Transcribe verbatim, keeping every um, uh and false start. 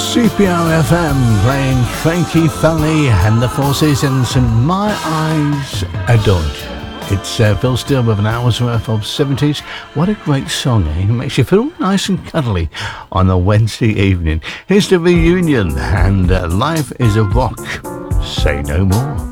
C P R F M playing Frankie Valli and the Four Seasons and My Eyes Adored You. It's uh, Phil Steele with an hour's worth of seventies. What a great song, eh? It makes you feel nice and cuddly on a Wednesday evening. Here's the reunion and uh, Life is a Rock. Say no more.